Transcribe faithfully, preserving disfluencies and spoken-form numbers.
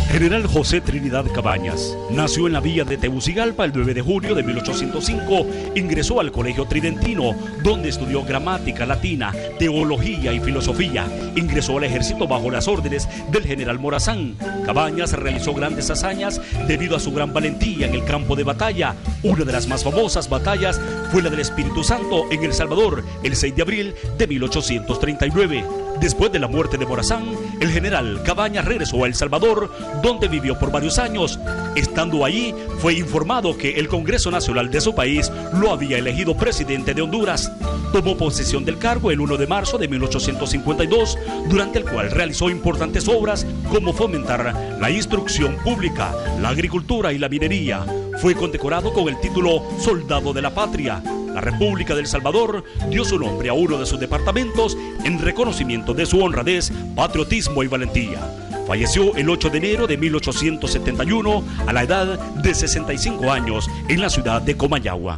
General José Trinidad Cabañas nació en la villa de Tegucigalpa el nueve de junio de mil ochocientos cinco. Ingresó al Colegio Tridentino, donde estudió gramática latina, teología y filosofía. Ingresó al ejército bajo las órdenes del general Morazán. Cabañas realizó grandes hazañas debido a su gran valentía en el campo de batalla. Una de las más famosas batallas fue la del Espíritu Santo en El Salvador, el seis de abril de mil ochocientos treinta y nueve. Después de la muerte de Morazán, el general Cabañas regresó a El Salvador, donde vivió por varios años. Estando allí, fue informado que el Congreso Nacional de su país lo había elegido presidente de Honduras. Tomó posesión del cargo el uno de marzo de mil ochocientos cincuenta y dos, durante el cual realizó importantes obras como fomentar la instrucción pública, la agricultura y la minería. Fue condecorado con el título Soldado de la Patria. La República del Salvador dio su nombre a uno de sus departamentos en reconocimiento de su honradez, patriotismo y valentía. Falleció el ocho de enero de mil ochocientos setenta y uno a la edad de sesenta y cinco años en la ciudad de Comayagua.